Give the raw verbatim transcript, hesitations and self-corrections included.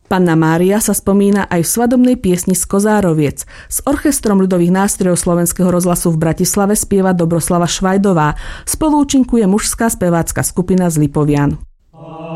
Panna Mária sa spomína aj v svadobnej piesni z Kozároviec. S orchestrom ľudových nástrojov Slovenského rozhlasu v Bratislave spieva Dobroslava Švajdová. Spoluúčinkuje mužská spevácka skupina z Lipovian.